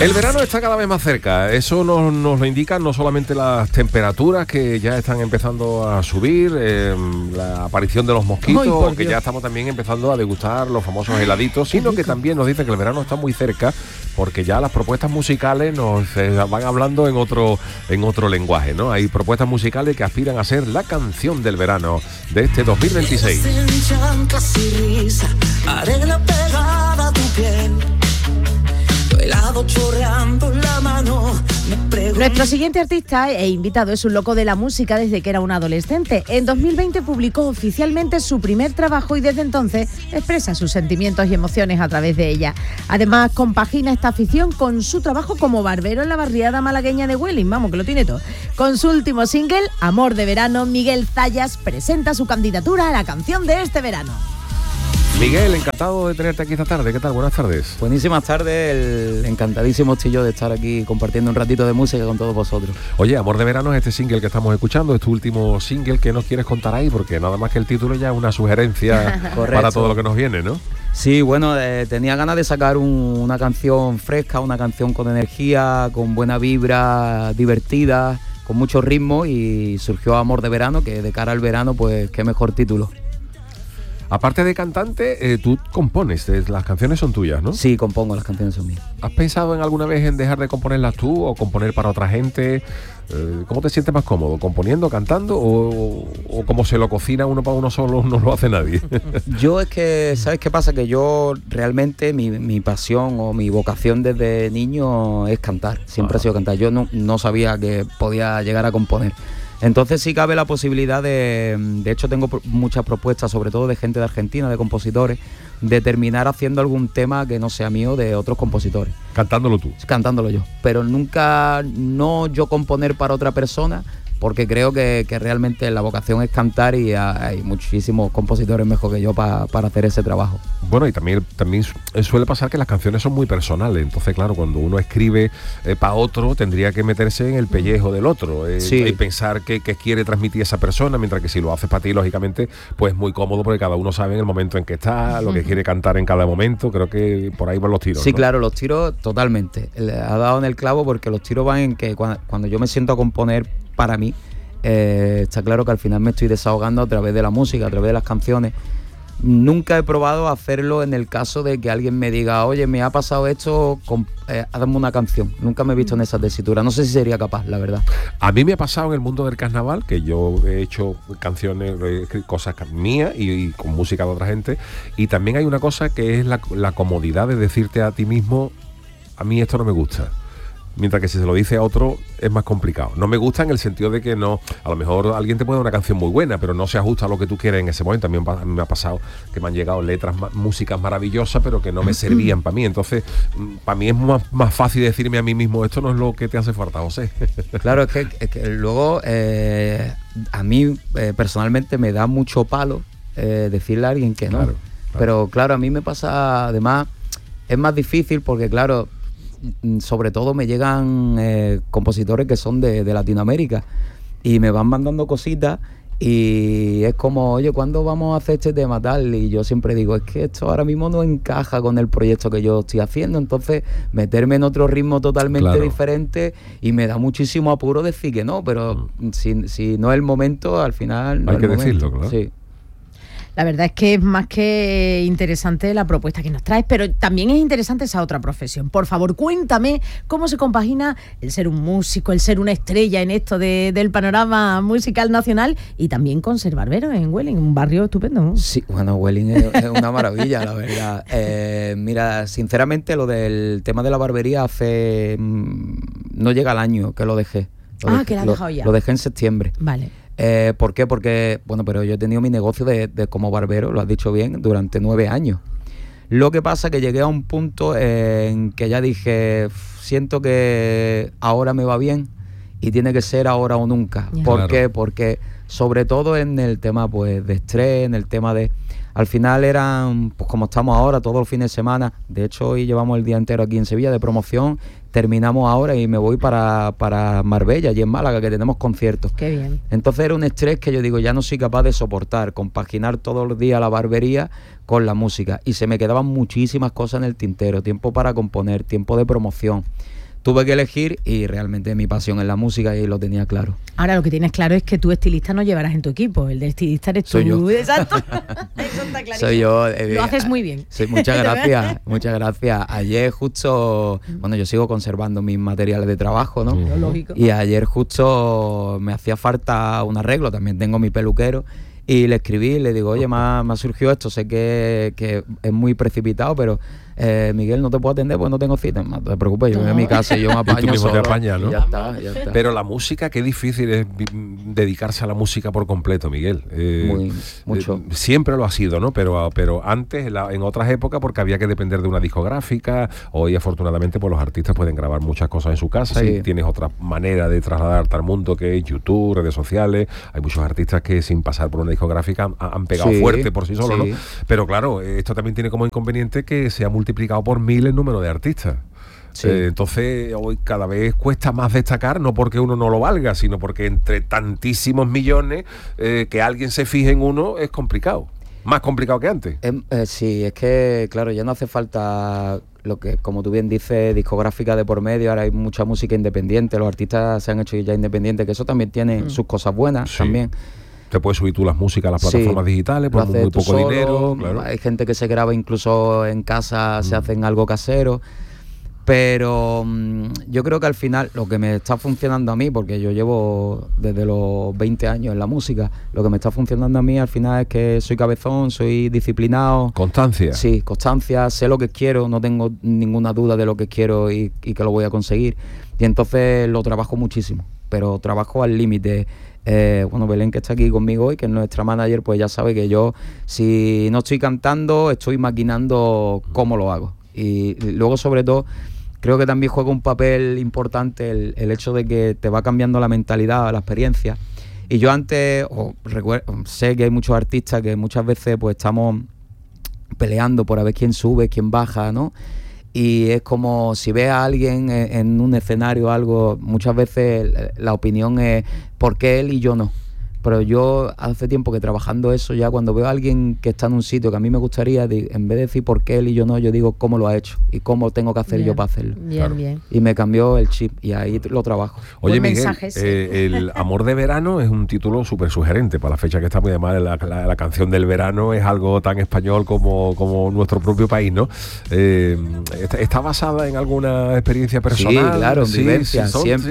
El verano está cada vez más cerca, eso nos lo indican no solamente las temperaturas que ya están empezando a subir, la aparición de los mosquitos, que ya estamos también empezando a degustar los famosos heladitos, sino que también nos dicen que el verano está muy cerca porque ya las propuestas musicales nos van hablando en otro lenguaje, ¿no? Hay propuestas musicales que aspiran a ser la canción del verano de este 2026. Nuestro siguiente artista e invitado es un loco de la música desde que era un adolescente. En 2020 publicó oficialmente su primer trabajo y desde entonces expresa sus sentimientos y emociones a través de ella. Además, compagina esta afición con su trabajo como barbero en la barriada malagueña de Huelin, vamos, que lo tiene todo. Con su último single, Amor de Verano, Miguel Zayas presenta su candidatura a la canción de este verano. Miguel, encantado de tenerte aquí esta tarde. ¿Qué tal? Buenas tardes. Buenísimas tardes, encantadísimo estoy yo de estar aquí compartiendo un ratito de música con todos vosotros. Oye, Amor de Verano es este single que estamos escuchando, es tu último single. ¿Qué nos quieres contar ahí? Porque nada más que el título ya es una sugerencia para todo lo que nos viene, ¿no? Sí, bueno, tenía ganas de sacar una canción fresca, una canción con energía, con buena vibra, divertida, con mucho ritmo, y surgió Amor de Verano, que de cara al verano, pues qué mejor título. Aparte de cantante, tú compones, las canciones son tuyas, ¿no? Sí, compongo, las canciones son mías. ¿Has pensado en alguna vez en dejar de componerlas tú o componer para otra gente? ¿Cómo te sientes más cómodo? ¿Componiendo, cantando o como se lo cocina uno para uno solo no lo hace nadie? Yo es que, ¿sabes qué pasa? Que yo realmente mi pasión o mi vocación desde niño es cantar, siempre ha sido cantar. Yo no sabía que podía llegar a componer. Entonces sí cabe la posibilidad de hecho tengo muchas propuestas, sobre todo de gente de Argentina, de compositores, de terminar haciendo algún tema que no sea mío, de otros compositores. Cantándolo tú. Cantándolo yo, pero nunca, no yo componer para otra persona, porque creo que realmente la vocación es cantar y hay muchísimos compositores mejor que yo para hacer ese trabajo. Bueno, y también suele pasar que las canciones son muy personales, entonces claro, cuando uno escribe para otro tendría que meterse en el pellejo del otro sí. Y pensar qué quiere transmitir esa persona, mientras que si lo haces para ti, lógicamente, pues es muy cómodo porque cada uno sabe en el momento en que está, lo que quiere cantar en cada momento. Creo que por ahí van los tiros, Sí, ¿no? claro, los tiros totalmente. Ha dado en el clavo, porque los tiros van en que cuando yo me siento a componer para mí, está claro que al final me estoy desahogando a través de la música, a través de las canciones. Nunca he probado a hacerlo en el caso de que alguien me diga, oye, me ha pasado esto, hazme una canción. Nunca me he visto en esa tesitura, no sé si sería capaz, la verdad. A mí me ha pasado en el mundo del carnaval, que yo he hecho canciones, cosas mías y con música de otra gente, y también hay una cosa que es la comodidad de decirte a ti mismo, a mí esto no me gusta. Mientras que si se lo dice a otro es más complicado. No me gusta en el sentido de que no, a lo mejor alguien te puede dar una canción muy buena, pero no se ajusta a lo que tú quieres en ese momento. A mí me ha pasado que me han llegado letras, músicas maravillosas, pero que no me servían para mí. Entonces, para mí es más fácil decirme a mí mismo, esto no es lo que te hace falta, José. Claro, es que luego a mí personalmente me da mucho palo decirle a alguien que no. Claro. Pero claro, a mí me pasa, además, es más difícil porque claro, sobre todo me llegan compositores que son de Latinoamérica y me van mandando cositas y es como, oye, ¿cuándo vamos a hacer este tema tal? Y yo siempre digo, es que esto ahora mismo no encaja con el proyecto que yo estoy haciendo, entonces meterme en otro ritmo totalmente diferente, y me da muchísimo apuro decir que no, pero si no es el momento, al final no hay es que el momento. decirlo, claro. Sí. La verdad es que es más que interesante la propuesta que nos traes, pero también es interesante esa otra profesión. Por favor, cuéntame cómo se compagina el ser un músico, el ser una estrella en esto del panorama musical nacional y también con ser barbero en Huelin, un barrio estupendo, ¿no? Sí, bueno, Huelin es una maravilla, la verdad. Mira, sinceramente lo del tema de la barbería no llega al año que lo dejé. Que lo has dejado ya. Lo dejé en septiembre. Vale. ¿Por qué? Porque, bueno, pero yo he tenido mi negocio de como barbero, lo has dicho bien, durante 9 años. Lo que pasa es que llegué a un punto en que ya dije, siento que ahora me va bien y tiene que ser ahora o nunca. ¿Por qué? Porque sobre todo en el tema pues de estrés, en el tema de... Al final eran, pues como estamos ahora, todos los fines de semana. De hecho, hoy llevamos el día entero aquí en Sevilla de promoción. Terminamos ahora y me voy para Marbella, allí en Málaga, que tenemos conciertos. Qué bien. Entonces era un estrés que yo digo, ya no soy capaz de soportar, compaginar todos los días la barbería con la música. Y se me quedaban muchísimas cosas en el tintero, tiempo para componer, tiempo de promoción. Tuve que elegir y realmente mi pasión es la música y lo tenía claro. Ahora lo que tienes claro es que tú estilista no llevarás en tu equipo, el de estilista eres Soy tú. yo. Exacto. Eso está clarísimo. Soy yo. Lo haces muy bien. Sí, muchas gracias, muchas gracias. Ayer justo, bueno, yo sigo conservando mis materiales de trabajo, ¿no? Lógico. Y ayer justo me hacía falta un arreglo, también tengo mi peluquero. Y le escribí, le digo, oye, me ha surgido esto, sé que es muy precipitado, pero Miguel, no te puedo atender porque no tengo cita. No te preocupes, yo voy a mi casa y yo me apaño mismo solo. te apañas, ¿no? Y ya está. Pero la música, qué difícil es dedicarse a la música por completo, Miguel. Mucho. Siempre lo ha sido, ¿no? Pero antes, en otras épocas, porque había que depender de una discográfica. Hoy, afortunadamente, pues los artistas pueden grabar muchas cosas en su casa y tienes otra manera de trasladarte al mundo, que es YouTube, redes sociales. Hay muchos artistas que sin pasar por una discográfica han pegado fuerte por sí solos, ¿no? Pero claro, esto también tiene como inconveniente que se ha multiplicado por 1000 el número de artistas. Entonces hoy cada vez cuesta más destacar, no porque uno no lo valga, sino porque entre tantísimos millones que alguien se fije en uno es complicado. Más complicado que antes. Sí, es que claro, ya no hace falta lo que, como tú bien dices, discográfica de por medio. Ahora hay mucha música independiente, los artistas se han hecho ya independientes, que eso también tiene sus cosas buenas también. Te puedes subir tú las músicas a las plataformas digitales por muy poco solo, dinero. Claro. Hay gente que se graba incluso en casa, se hacen algo casero. Pero yo creo que al final lo que me está funcionando a mí, porque yo llevo desde los 20 años en la música, lo que me está funcionando a mí al final es que soy cabezón, soy disciplinado. Constancia. Sí, constancia, sé lo que quiero, no tengo ninguna duda de lo que quiero y que lo voy a conseguir. Y entonces lo trabajo muchísimo, pero trabajo al límite. Bueno, Belén, que está aquí conmigo hoy, que es nuestra manager, pues ya sabe que yo, si no estoy cantando, estoy maquinando cómo lo hago. Y luego, sobre todo, creo que también juega un papel importante el hecho de que te va cambiando la mentalidad, la experiencia. Y yo antes, sé que hay muchos artistas que muchas veces pues estamos peleando por a ver quién sube, quién baja, ¿no? Y es como si ves a alguien en un escenario o algo, muchas veces la opinión es ¿por qué él y yo no? Pero yo hace tiempo que trabajando eso, ya cuando veo a alguien que está en un sitio que a mí me gustaría, en vez de decir por qué él y yo no, yo digo cómo lo ha hecho y cómo tengo que hacer yo para hacerlo. Bien. Y me cambió el chip y ahí lo trabajo. Oye, Miguel, El amor de verano es un título súper sugerente para la fecha que estamos, y además la canción del verano es algo tan español como nuestro propio país, ¿no? ¿Está basada en alguna experiencia personal? Sí, claro, en vivencia,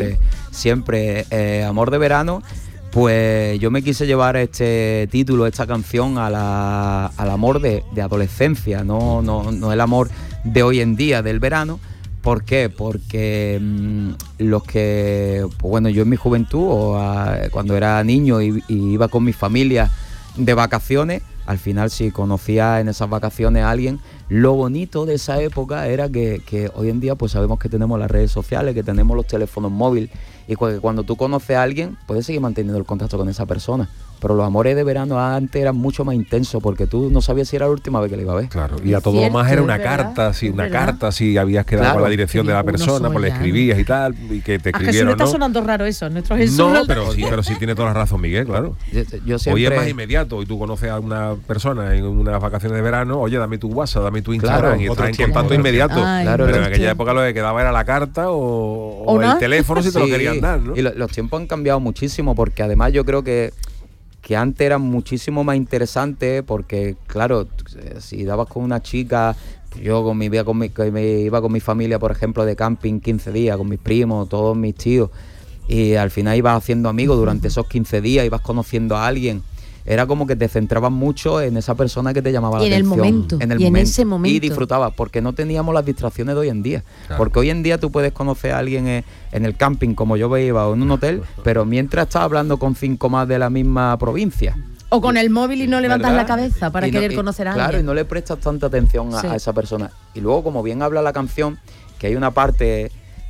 siempre. Amor de verano. Pues yo me quise llevar este título, esta canción al amor de adolescencia, no el amor de hoy en día, del verano. ¿Por qué? Porque los que, pues bueno, yo en mi juventud, cuando era niño y iba con mi familia de vacaciones, al final si conocía en esas vacaciones a alguien, lo bonito de esa época era que hoy en día pues sabemos que tenemos las redes sociales, que tenemos los teléfonos móviles, y cuando tú conoces a alguien puedes seguir manteniendo el contacto con esa persona. Pero los amores de verano antes eran mucho más intensos porque tú no sabías si era la última vez que le iba a ver. Claro, y a todo lo más era una carta, si habías quedado con la dirección de la persona, pues le escribías y tal, y que te escribieron, ¿no? Está sonando raro eso, nuestro Jesús. No, pero sí tiene toda la razón, Miguel, claro. Yo siempre... Hoy es más inmediato, y tú conoces a una persona en unas vacaciones de verano, oye, dame tu WhatsApp, dame tu Instagram, y estás en contacto inmediato. Pero en aquella época lo que quedaba era la carta o el teléfono si te lo querían dar, ¿no? Y los tiempos han cambiado muchísimo, porque además yo creo que antes era muchísimo más interesante, porque claro, si dabas con una chica, yo me iba con mi familia, por ejemplo, de camping 15 días, con mis primos, todos mis tíos, y al final ibas haciendo amigos durante esos 15 días, ibas conociendo a alguien. Era como que te centrabas mucho en esa persona que te llamaba la atención. En ese momento. Y disfrutabas, porque no teníamos las distracciones de hoy en día. Claro. Porque hoy en día tú puedes conocer a alguien en el camping, como yo iba, o en un hotel, pero mientras estás hablando con 5 más de la misma provincia. O con el móvil y no levantas la cabeza para querer conocer a alguien. Claro, y no le prestas tanta atención a esa persona. Y luego, como bien habla la canción, que hay una parte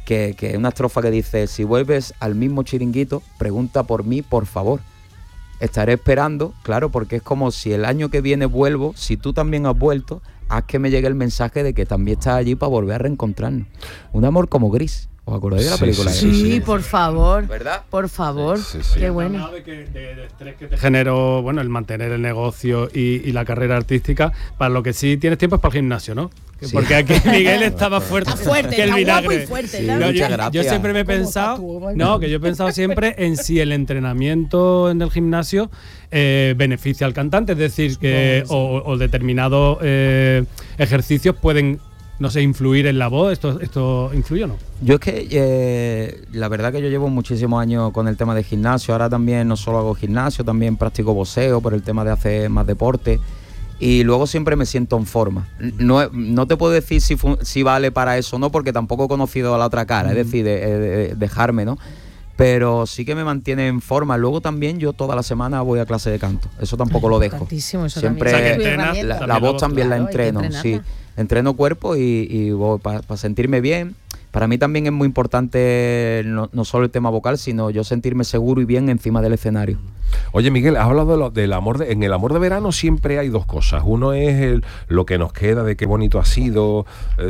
que es una estrofa que dice: si vuelves al mismo chiringuito, pregunta por mí, por favor. Estaré esperando, claro, porque es como si el año que viene vuelvo, si tú también has vuelto, haz que me llegue el mensaje de que también estás allí para volver a reencontrarnos. Un amor como Gris. ¿Os acordáis de la película? Sí, por favor. ¿Verdad? Por favor. Qué bueno. De estrés que te generó, bueno, el mantener el negocio y la carrera artística, para lo que sí tienes tiempo es para el gimnasio, ¿no? Sí. Porque aquí Miguel estaba fuerte que el vinagre. Fuerte, sí, ¿no? yo siempre me he pensado, que yo he pensado siempre en si el entrenamiento en el gimnasio beneficia al cantante, es decir, que o determinados ejercicios pueden, no sé, influir en la voz. ¿Esto influye o no? Yo es que la verdad que yo llevo muchísimos años con el tema de gimnasio. Ahora también no solo hago gimnasio, también practico boxeo por el tema de hacer más deporte. Y luego siempre me siento en forma. No te puedo decir si vale para eso o no, porque tampoco he conocido a la otra cara, es decir, dejarme, ¿no? Pero sí que me mantiene en forma. Luego también yo toda la semana voy a clase de canto. Eso tampoco lo dejo. Eso siempre la voz también la entreno, sí. Entreno cuerpo y voy para sentirme bien. Para mí también es muy importante no solo el tema vocal, sino yo sentirme seguro y bien encima del escenario. Oye, Miguel, has hablado del amor. En el amor de verano siempre hay dos cosas. Uno es lo que nos queda de qué bonito ha sido,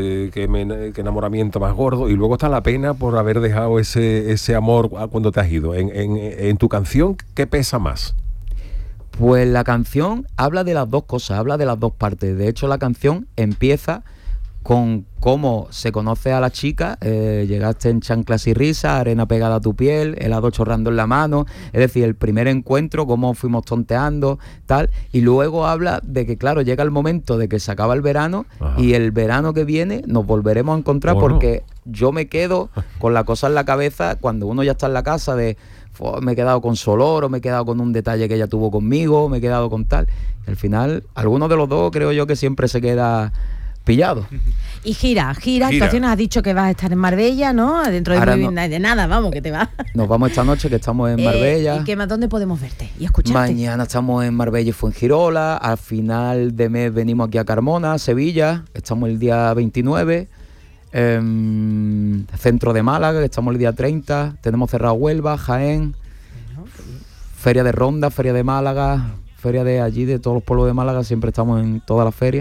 qué enamoramiento más gordo, y luego está la pena por haber dejado ese amor cuando te has ido. En tu canción, ¿qué pesa más? Pues la canción habla de las dos cosas, habla de las dos partes. De hecho, la canción empieza con cómo se conoce a la chica, llegaste en chanclas y risas, arena pegada a tu piel, helado chorrando en la mano, es decir, el primer encuentro, cómo fuimos tonteando, tal, y luego habla de que, claro, llega el momento de que se acaba el verano. Ajá. Y el verano que viene nos volveremos a encontrar, porque yo me quedo con la cosa en la cabeza cuando uno ya está en la casa de me he quedado con su olor, o me he quedado con un detalle que ella tuvo conmigo, me he quedado con tal, y al final, alguno de los dos creo yo que siempre se queda pillado. Y gira, actuaciones. Has dicho que vas a estar en Marbella, ¿no? Dentro de nada, vamos, que te vas. Nos vamos esta noche, que estamos en Marbella. ¿Y qué más? ¿Dónde podemos verte y escucharte? Mañana estamos en Marbella y Fuengirola. Al final de mes venimos aquí a Carmona, Sevilla. Estamos el día 29. Centro de Málaga, que estamos el día 30. Tenemos cerrado Huelva, Jaén. Feria de Ronda, Feria de Málaga, Feria de allí, de todos los pueblos de Málaga. Siempre estamos en todas las ferias.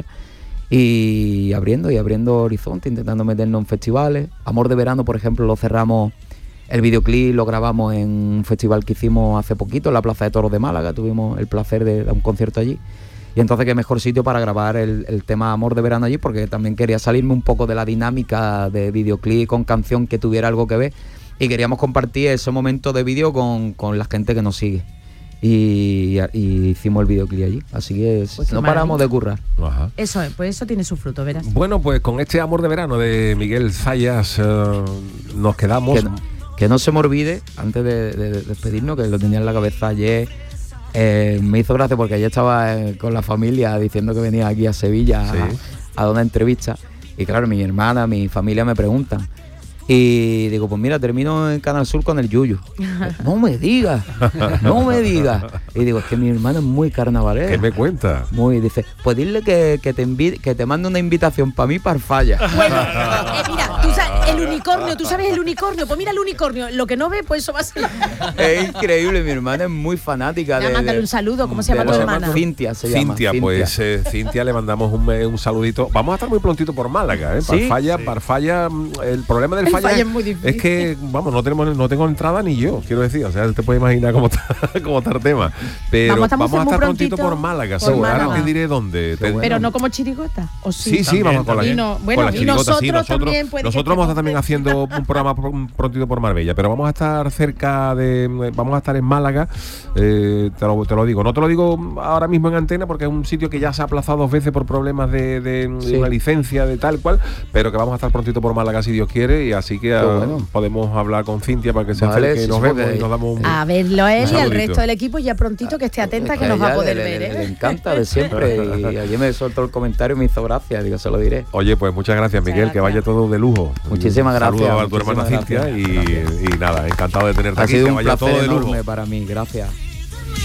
Y abriendo horizonte, intentando meternos en festivales. Amor de Verano, por ejemplo, lo cerramos, el videoclip lo grabamos en un festival que hicimos hace poquito en la Plaza de Toros de Málaga. Tuvimos el placer de dar un concierto allí, y entonces qué mejor sitio para grabar el tema Amor de Verano allí, porque también quería salirme un poco de la dinámica de videoclip con canción, que tuviera algo que ver, y queríamos compartir ese momento de vídeo con la gente que nos sigue. Y hicimos el videoclip allí, así que pues no paramos de currar. Ajá. Eso es, pues eso tiene su fruto, verás. Bueno, pues con este Amor de Verano de Miguel Zayas nos quedamos. Que no se me olvide, antes de despedirnos, que lo tenía en la cabeza ayer. Me hizo gracia porque ayer estaba con la familia diciendo que venía aquí a Sevilla, ¿sí?, a dar una entrevista, y claro, mi hermana, mi familia me preguntan. Y digo, pues mira, termino en Canal Sur con el Yuyu. No me digas. Y digo, es que mi hermano es muy carnavalero. ¿Qué me cuenta? Dice, pues dile que te mande una invitación para mí, para Falla. Bueno, mira, tú sabes, el unicornio, pues mira el unicornio, lo que no ve, pues eso va a ser. Es increíble, mi hermana es muy fanática de... Mándale un saludo, ¿cómo se llama tu hermana? Cintia se llama. Pues Cintia, le mandamos un saludito. Vamos a estar muy prontito por Málaga, ¿eh? ¿Sí? Parfalla, el problema del Falla es muy difícil. Es que, vamos, no tengo entrada ni yo, quiero decir, o sea, te puedes imaginar cómo está el tema. Pero vamos a estar prontito por Málaga, seguro. Ahora te diré dónde. Pero no como chirigota, ¿o sí? Sí, vamos con la chirigota. Nosotros vamos a estar también haciendo un programa prontito por Marbella, pero vamos a estar vamos a estar en Málaga, te lo digo. No te lo digo ahora mismo en antena porque es un sitio que ya se ha aplazado 2 veces por problemas de una licencia, de tal cual, pero que vamos a estar prontito por Málaga si Dios quiere, y así que podemos hablar con Cintia para que se acerque y nos vemos y nos damos a verlo él y al resto del equipo ya prontito, que esté atenta, que nos va a poder ver. Le encanta de siempre, y ayer me soltó el comentario y me hizo gracia, digo, se lo diré. Oye, pues muchas gracias, Miguel, que vaya todo de lujo. Muchísimas gracias. Saludos a tu hermana Cintia y nada, encantado de tenerte aquí. Ha sido un placer todo de lujo para mí, gracias.